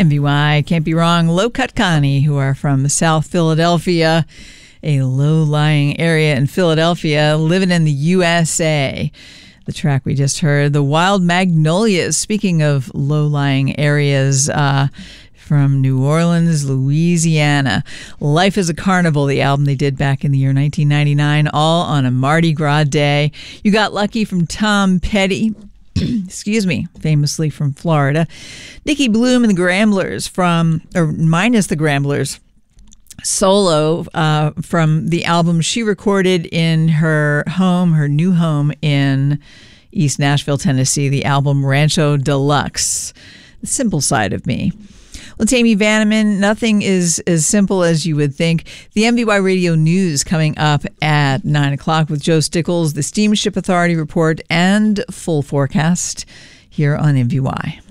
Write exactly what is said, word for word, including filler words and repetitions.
M V Y, can't be wrong. Low Cut Connie, who are from South Philadelphia, a low-lying area in Philadelphia, living in the U S A. The track we just heard, The Wild Magnolias, speaking of low-lying areas, uh, from New Orleans, Louisiana. Life is a Carnival, the album they did back in the year nineteen ninety-nine, all on a Mardi Gras day. You Got Lucky from Tom Petty. Excuse me, famously from Florida. Nikki Bloom and the Gramblers from, or minus the Gramblers, solo uh, from the album she recorded in her home, her new home in East Nashville, Tennessee, the album Rancho Deluxe, The Simple Side of Me. Well, it's Amy Vanneman. Nothing is as simple as you would think. The M V Y Radio News coming up at nine o'clock with Joe Stickles, the Steamship Authority report, and full forecast here on M V Y.